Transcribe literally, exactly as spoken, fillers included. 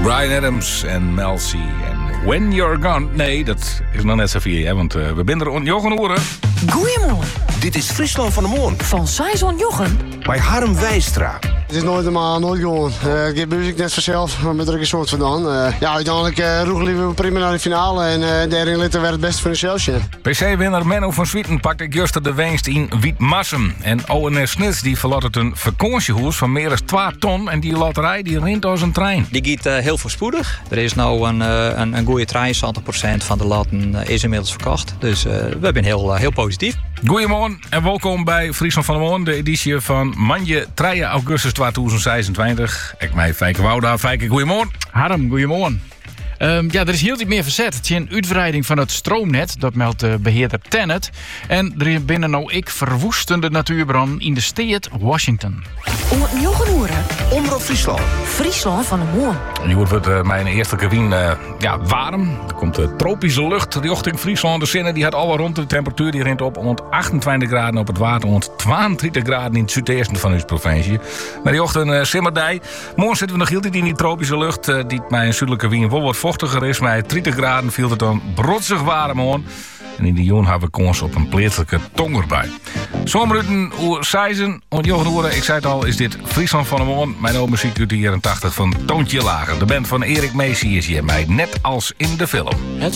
Bryan Adams en Mel C. En When You're Gone. Nee, dat is nog net zo vier, hè, want uh, we zijn er on Jochen Oeren. Goeiemorgen. Dit is Friesland van de Moon. Van Saison Jochen. Bij Harm Wijstra. Het is nooit normaal, nooit gewoon. Uh, ik heb muziek net vanzelf, maar met er een soort van dan. Uh, ja, uiteindelijk uh, roegen we prima naar de finale. En uh, derde liter werd het beste van de Celsius. P C-winnaar Menno van Swieten pakte juster de winst in Wietmassem. En O N R Snits die verlaat het een vakantiehoes van meer dan twee ton. En die loterij die rint als een trein. Die gaat uh, heel voorspoedig. Er is nu een, uh, een, een goede drieënzestig procent van de loten uh, is inmiddels verkocht. Dus uh, we zijn heel, uh, heel positief. Goedemorgen en welkom bij Friesland van de Moon, de editie van Manje drie augustus tweeduizend zesentwintig. Ik mij Fijke Wouda. Fijke, goedemorgen. Harm, goedemorgen. Um, ja, er is heel iets meer verzet. Het is een uitbreiding van het stroomnet, dat meldt de beheerder Tennet. En er is binnen nou ik verwoestende natuurbrand in de stad Washington. Om Jochen Oeren. Omroep Friesland. Friesland van de Moon. Nu wordt het uh, mijn eerste kabine uh, ja, warm. Er komt de tropische lucht richting Friesland. De zinnen die had al rond de temperatuur. Die rint op honderdachtentwintig graden op het water. honderdtweeëntwintig graden in het zuidoosten van uw provincie. Maar die ochtend uh, simmerdij. Morgen zitten we nog heel in die tropische lucht. Uh, die bij een zuidelijke wien wel wat vochtiger is. Met dertig graden viel het dan brotsig warm hoor. En in die joen hebben we kans op een plaatselijke tonger bij. Zomeruten oer Seizen. Want Jochen Oeren, ik zei het al, is dit Friesland van de Moon. Mijn oude muziek uit de jaren tachtig van Toontje Lager. De band van Erik Macy is hier mij, net als in de film. Het